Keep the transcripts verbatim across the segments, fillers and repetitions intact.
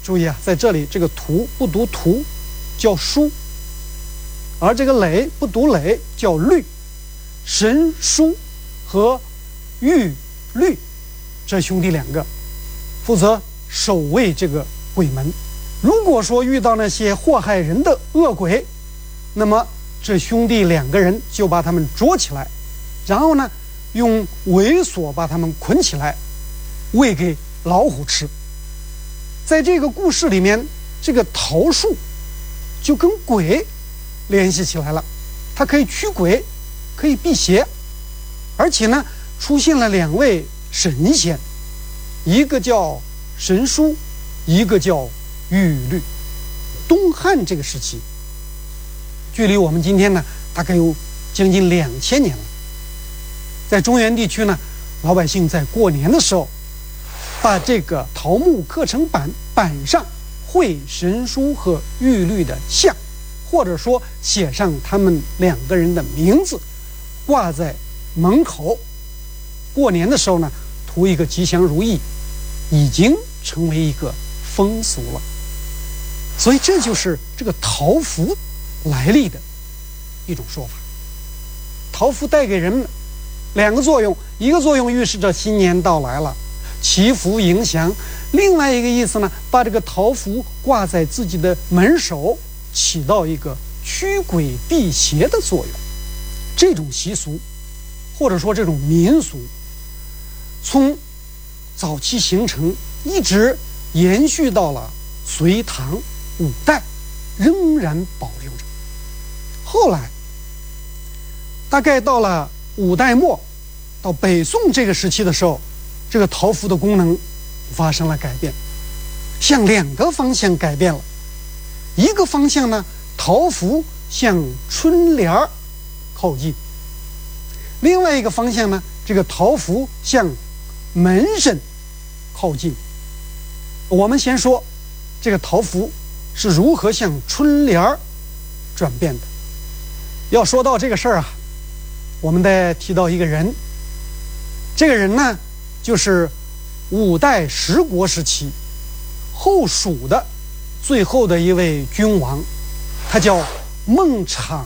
注意啊，在这里这个图不读图叫书，而这个垒不读垒叫律。神书和玉律这兄弟两个负责守卫这个鬼门。如果说遇到那些祸害人的恶鬼，那么这兄弟两个人就把他们捉起来，然后呢用猥琐把他们捆起来，喂给老虎吃。在这个故事里面，这个桃树就跟鬼联系起来了，它可以驱鬼，可以辟邪，而且呢出现了两位神仙，一个叫神书，一个叫玉律。东汉这个时期，距离我们今天呢大概有将近两千年了。在中原地区呢，老百姓在过年的时候，把这个桃木刻成板，板上绘神书和玉律的像，或者说写上他们两个人的名字，挂在门口。过年的时候呢，图一个吉祥如意，已经成为一个风俗了。所以这就是这个桃符来历的一种说法。桃符带给人们两个作用，一个作用预示着新年到来了，祈福迎祥；另外一个意思呢，把这个桃符挂在自己的门首，起到一个驱鬼辟邪的作用。这种习俗或者说这种民俗，从早期形成一直延续到了隋唐五代，仍然保留着。后来大概到了五代末到北宋这个时期的时候，这个桃符的功能发生了改变，向两个方向改变了。一个方向呢，桃符向春联儿靠近；另外一个方向呢，这个桃符向门神靠近。我们先说这个桃符是如何向春联儿转变的。要说到这个事儿啊，我们得提到一个人。这个人呢，就是五代十国时期后蜀的最后的一位君王，他叫孟昶。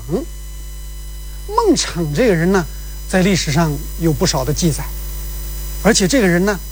孟昶这个人呢，在历史上有不少的记载，而且这个人呢